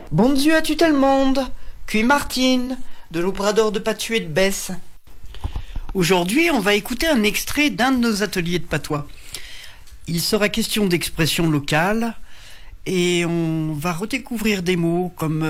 Bon Dieu à tout le monde, Cuy Martine, de l'Obrador de Patuet de Besse. Aujourd'hui, on va écouter un extrait d'un de nos ateliers de patois. Il sera question d'expression locale et on va redécouvrir des mots comme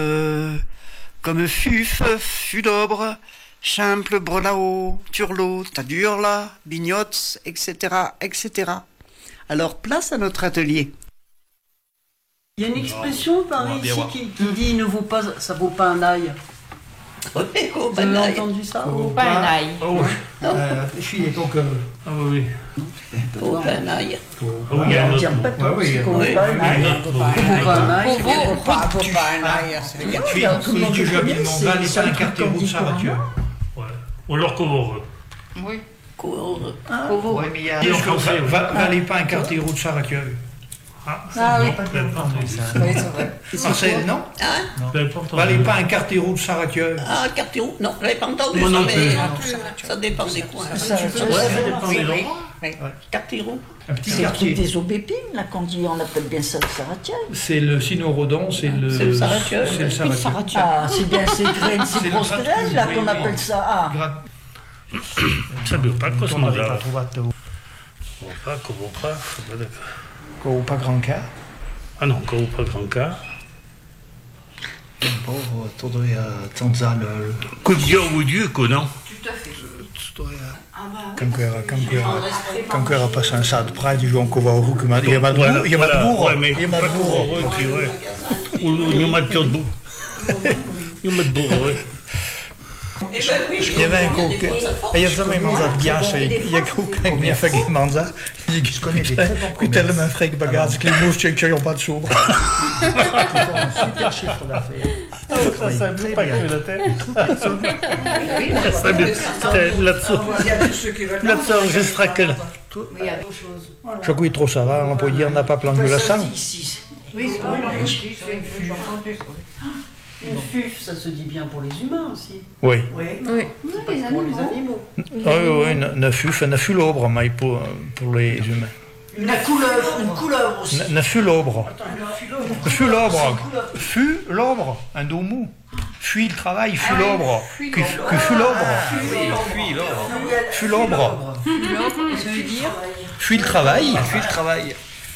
fuf, fudobre, chimple, brelao, turlot, tadurla, bignots, etc., etc. Alors, place à notre atelier. Il y a une expression par ici qui dit ne vaut pas, ça vaut pas un ail. Vous avez entendu ça? Pas un ail. Je suis donc. Ah oui. Pas un ail. On ne tient pas tout, c'est qu'on veut pas un ail. On veut pas un ail. Faut pas un ail. Tu joues bien, on va aller faire un quartier route Saratieu. Ou alors Covoreux. Oui. Oui, mais il y a... Va aller pas un quartier route Saratieu. Ah oui. Marcel, non? Va aller pas un quartier route Saratieu. Ah, Cartier-Roux, non, je l'avais pas entendu, Moi non mais plus. ça dépend des coins. Ça dépend des endroits. Cartier-Roux. Un petit C'est le truc quartier. des aubépines, là, qu'on dit, on appelle bien ça le Saratiel. C'est le Sinorodon, c'est le. C'est le Saratieu. C'est le Saratieu. Ah, c'est bien ces graines, C'est ces le grosses Saratieu, graines, là, oui, qu'on oui. appelle ça. Ah, Ça veut pas quoi ce On n'avait là. pas trouvé Pas comment pas. pas grand cas. Ah non, encore pas grand cas. Ou Dieu, quoi, non? Quand il a passé un sad pride, il joue encore au roux, il y a mal de bourre. Il y a mal de bourre. Il y a mal de bourre. Ou il y a mal de bourre. Il y a mal de bourre, oui. Il y avait un coquin. Il y a jamais mandat de gage. Il y a coquin qui a fait un mandat. Il dit qu'il tellement frais que bagage que les mouches qui n'ont pas de sourd. Super chiffre d'affaires. Ça ne pas que la tête. Là-dessus, enregistra que là. Mais il y a d'autres choses. Je crois qu'il est trop ça va. On peut dire on n'a pas planté la sang. Oui, c'est vrai. Une fuf, ça se dit bien pour les humains aussi. Oui. Oui. C'est pas pour les animaux. Oui, ne fut l'obre, mais pour les humains. Une couleuvre aussi. Ne fut l'obre. Fut l'obre. Fut l'obre. Un dos mou. Fuit le travail, fut l'obre. Que fut l'obre. Fut l'obre. Ça veut dire Fuit le travail. Fuit le travail.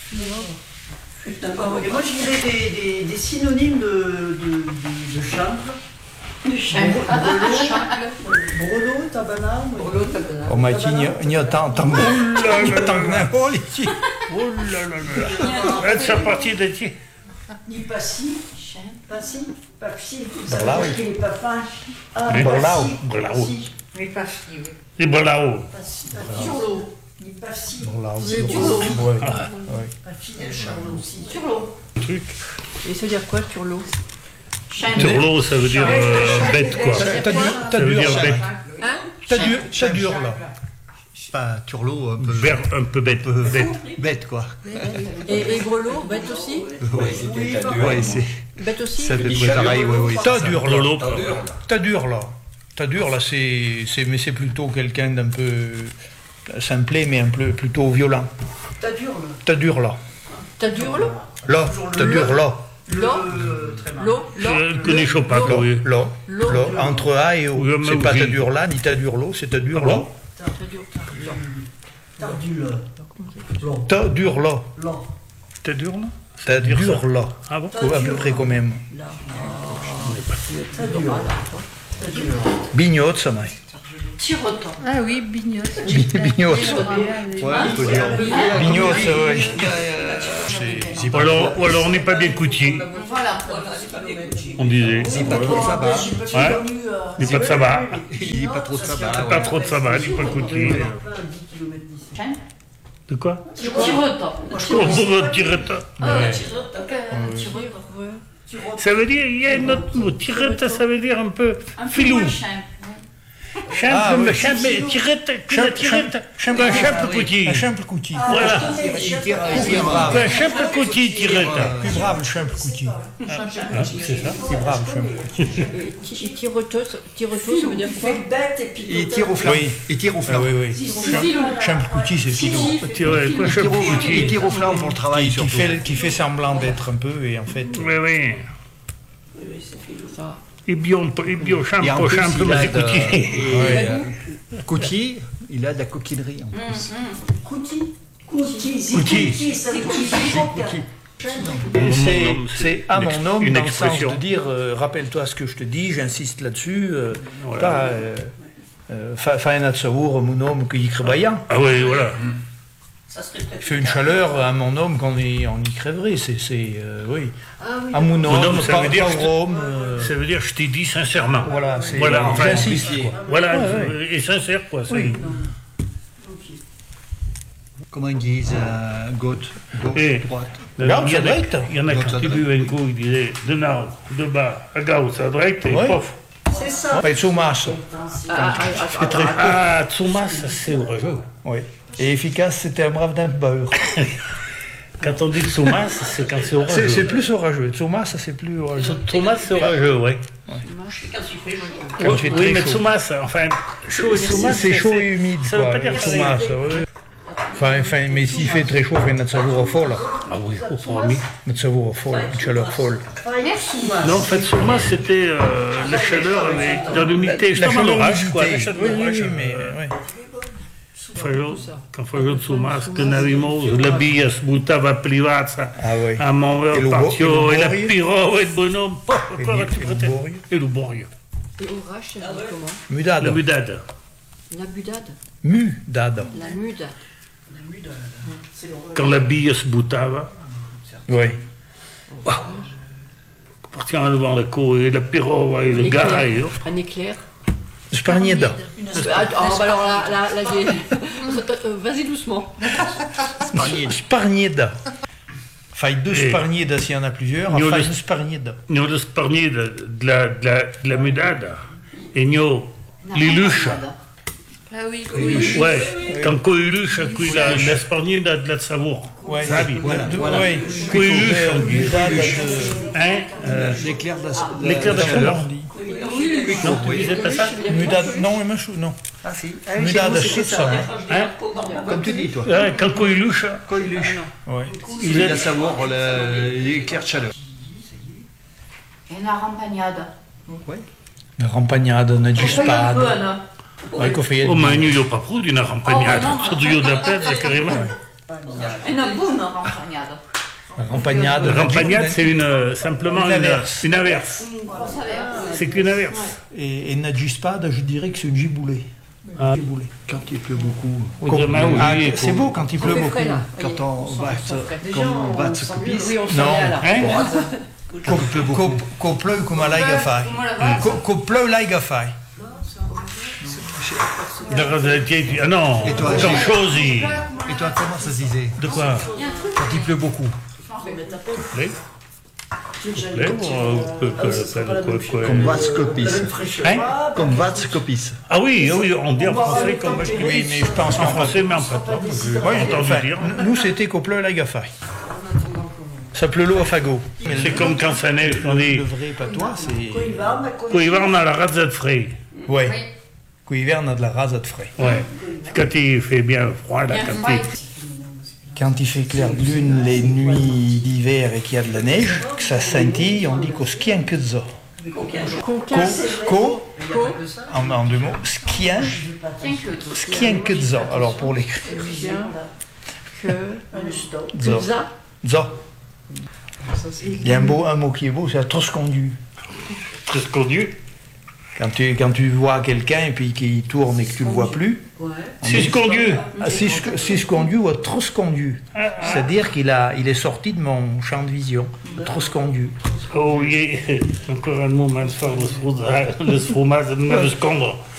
Et moi, je dirais des synonymes de chimple. du chimple. Brelot, tabanard. On m'a dit, il y a tant que n'importe ici. Oh là là là. C'est parti de qui? Ni passi. Passi. Papsi. Brelao. Il est pas fin. Brelao. Mais pas si, oui. Les Bolao. Turlot. Ni passi. Ouais. Papsi, il y a charlot aussi. Turlot. Truc. Et ça veut dire quoi, turlot? Turlot, ça veut dire bête, quoi. T'as veut dur, dire bête. t'as dur là. Pas turlot, un peu. Un peu bête. Bête, quoi. Et grelot, bête aussi? Ouais, c'est. Bête aussi? Ça fait pareil, oui. T'as dur là. Lolo. T'as dur là, mais c'est plutôt quelqu'un d'un peu simplé, mais un peu plutôt violent. T'as dur là. T'as du l'eau? Là, t'as dur là. L'eau? Je ne connais pas, quoi, oui. Là. Entre A et O. Oui, C'est mais pas oui. t'as dur là, ni t'as dur là, c'est t'as dur là. T'as dur là. T'es dur, là? T'as dur là. Ah bon? À peu près quand même. Bignotte, ça m'a. Tiroton. Ah oui, bignotte. Bignotte. Ouais, on peut dire. Bignotte, oui. Ou alors on n'est pas bien coutier, Voilà. on disait. C'est pas trop de sabbat. Ouais. N'est pas de sabbat. Il dit pas trop de sabbat. Pas trop de sabbat, n'est pas coutier. De quoi? Tiroton. Oh, tiretta. Ça veut dire, il y a un autre mot. Tiretta, ça veut dire un peu filou. Simple, tirette, un simple coutil. Un simple coutil. Voilà. Il tire brave. Un simple coutil, tirette. Plus brave le simple coutil. C'est ça. Plus brave le simple coutil. Tirotos, ça veut dire quoi? Il tire au flanc. Oui. Il tire au Ah flanc. oui. Simple coutil, c'est filou. Quoi, simple Il coutil. tire au flanc pour le travail, surtout. Qui fait semblant d'être un peu, et en fait. Oui. Il bio simple, mais c'est couturier. Coutier, il a de la coquillerie en plus. C'est à mon homme une dans le sens expression. de dire rappelle-toi ce que je te dis, j'insiste là-dessus. Voilà. Fais un savour, mon homme, qui y crève. Ah oui, voilà. Il fait une chaleur à mon homme qu'on y crèverait. Oui. À mon homme, ça veut dire Rome. Ça veut dire je t'ai dit sincèrement. Voilà, enfin, j'insiste. Quoi. Voilà, et sincère quoi. Oui. Comment ils disent gauche, Et droite. il Gauche à droite. y en a quand tu buvais un coup, il disait de nord, de bas, à gauche, à droite, et Ouais. pof. C'est ça. Pas de saumasse. Ah, Tsoumas, ça c'est orageux. Oui. Et efficace, c'était un brave d'un beurre. Quand on dit Tsoumas, c'est quand c'est orageux. C'est plus orageux. Saumasse, c'est plus orageux. Tsoumas, c'est orageux, oui. Quand il fait très Oui, mais chaud. Tsoumas, enfin, chaud et Tsoumas, C'est chaud et humide. Ça veut quoi, pas dire le que c'est- saumasse, oui. Enfin, mais s'il fait très chaud, il y a une savour folle. Ah oui, au premier. Une savour folle, une chaleur folle. Non, en fait, Tsoumas, c'était la chaleur avec dans l'humidité, justement l'orage, quoi. La chaleur Oui, d'orage. mais... Quand faccio Tsoumas, che ne rimoso, la via sbuttava privata, Ah oui. a Monreal E lo partio, e la Borio? Piro, e il bonhomme, ancora il Borio? e lo Borio. Et orage, ça dit comment? Mudade. La budade. La budade. Mudade. La mude. Quand la via sbuttava, Oui. partiamo devant le co, e la Piro, e le garaio. Un éclair. Spargneda. Alors là, j'ai... Vas-y doucement. Spargneda. Faille deux Et- spargneda s'il y en a plusieurs. Io Faille le- une spargneda. Nous le sparnier de la mudada, e nous l'iluscia. Ah oui, Ouais, quand coiluscia, qui la sparnier de la savour. Ouais. Sabi. Oui. Coiluscia, Mudade hein? L'éclair de la... L'éclair de chaleur. on dit. Non, tu disais pas ça? Mudade. Non, il m'a chou. Non. Ah si. Mudade ça. Hein? Comme tu dis, toi. Quand coiluscia, Coiluche. Oui. Il est à savoir l'éclair de chaleur. Una rampagnada. La rampagnade, una gispade. Ecco, fai oh, ma io ho proprio di una rampagnata, sotto io da pezzo carrément. Una buona rampagnada. La rampagnade. La rampagnade, c'est simplement Une averse. une averse. C'est qu'une averse. Et une gispade, je dirais que c'est une giboulée. Ah. Giboulée. Quand il pleut beaucoup. Ah, c'est beau quand il pleut beaucoup. Quand on va se copier. Non. Hein? Qu'on pleuve comme à l'aiga fai. Qu'on pleuve l'aiga fai. Ah non, Et toi, tant chose. Et toi, comment ça se disait De quoi? quand il pleut beaucoup? Les Comme Vatskopis. Hein? Comme Vatskopis. Ah oui, on dit en français comme Oui, mais je pense en français, mais en pratique. J'ai entendu dire. Nous, c'était qu'on pleuve l'aiga fai. Ça pleut l'eau à fagot. C'est comme quand ça neige, on dit Le vrai patois, c'est... Coiverne à la rase de frais. Ouais. Qu'hiver, on a de la rase de frais. Ouais. Quand il fait bien froid, là, Quand il fait clair de lune les nuits d'hiver et qu'il y a de la neige, que ça scintille, on dit qu'au skien que ça. En deux mots, skien que ça. Alors pour les ça. Ça. Il y a un mot qui est beau, c'est troscondu. très conduit. Quand tu vois quelqu'un et puis qu'il tourne et que tu le vois plus. Si conduit. Si je conduis ou trop conduit. C'est-à-dire qu'il est sorti de mon champ de vision. Trop conduit. Oh, il y a encore un mot, mais le sfromage de me scondre.